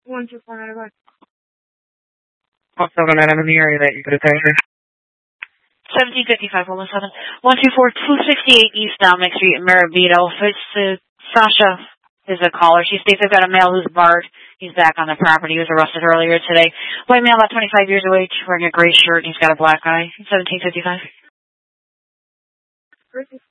12495. Also, I'm in the area that you could attend. 1755, hold on 7. 124-268 East Dominic Street in Marabito. It's Sasha is a caller. She states they've got a male who's barred. He's back on the property. He was arrested earlier today. White male, about 25 years of age, wearing a gray shirt, and he's got a black eye. 1755.